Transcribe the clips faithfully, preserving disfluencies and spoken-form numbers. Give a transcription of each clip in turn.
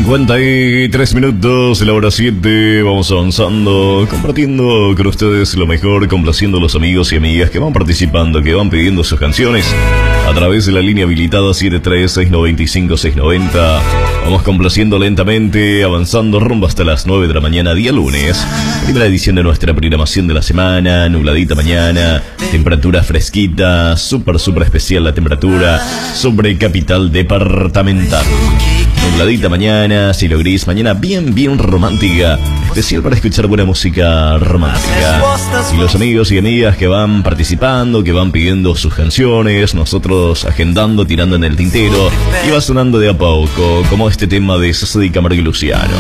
cincuenta y tres minutos, la hora siete, vamos avanzando, compartiendo con ustedes lo mejor, complaciendo a los amigos y amigas que van participando, que van pidiendo sus canciones a través de la línea habilitada siete tres seis nueve cinco seis nueve cero. Vamos complaciendo lentamente, avanzando rumbo hasta las nueve de la mañana, día lunes. Primera edición de nuestra programación de la semana, nubladita mañana, temperatura fresquita, súper, súper especial la temperatura sobre capital departamental. Nubladita mañana, cielo gris, mañana bien, bien romántica, especial para escuchar buena música romántica. Y los amigos y amigas que van participando, que van pidiendo sus canciones, nosotros agendando, tirando en el tintero, y va sonando de a poco, como este tema de César Camargo y Luciano.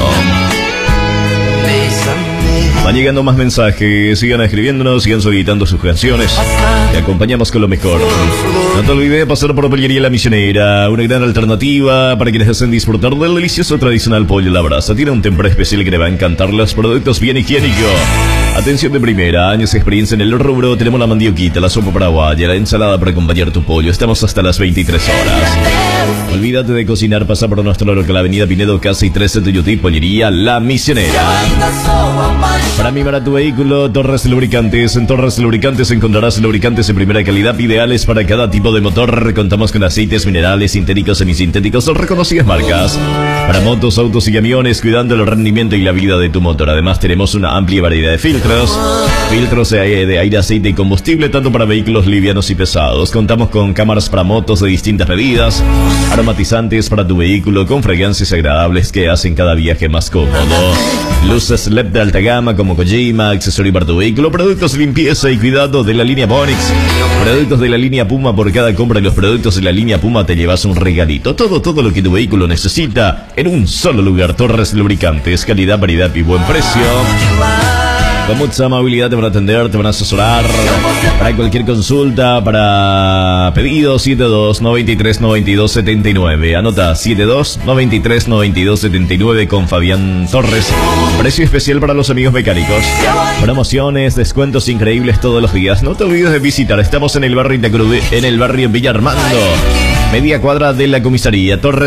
Van llegando más mensajes, sigan escribiéndonos, sigan solicitando sus canciones. Te acompañamos con lo mejor. No te olvides de pasar por Pollería La Misionera, una gran alternativa para quienes deseen disfrutar del delicioso tradicional pollo a la brasa. Tiene un temprano especial que le va a encantar, los productos bien higiénicos. Atención de primera, años de experiencia en el rubro. Tenemos la mandioquita, la sopa paraguaya, la ensalada para acompañar tu pollo. Estamos hasta las veintitrés horas. Olvídate de cocinar, pasa por nuestro local, Avenida Pinedo, casi trece, Tuyutí, Pollería La Misionera. Para mimar tu vehículo, Torres Lubricantes. En Torres Lubricantes encontrarás lubricantes de primera calidad, ideales para cada tipo de motor. Contamos con aceites minerales, sintéticos, semisintéticos o reconocidas marcas. Para motos, autos y camiones, cuidando el rendimiento y la vida de tu motor. Además, tenemos una amplia variedad de filtros. Filtros de aire, de aire, aceite y combustible, tanto para vehículos livianos y pesados. Contamos con cámaras para motos de distintas medidas. Aromatizantes para tu vehículo con fragancias agradables que hacen cada viaje más cómodo. Luces L E D de alta gama como Kojima, accesorio para tu vehículo, productos de limpieza y cuidado de la línea Bonix, productos de la línea Puma. Por cada compra de los productos de la línea Puma te llevas un regalito. Todo, todo lo que tu vehículo necesita en un solo lugar. Torres Lubricantes, calidad, variedad y buen precio. Con mucha amabilidad te van a atender, te van a asesorar. Para cualquier consulta, para pedidos, siete dos nueve tres nueve dos siete nueve. Anota siete dos nueve tres nueve dos siete nueve con Fabián Torres. Precio especial para los amigos mecánicos. Promociones, descuentos increíbles todos los días. No te olvides de visitar. Estamos en el barrio Itacurubí, en el barrio Villa Armando, media cuadra de la comisaría. Torres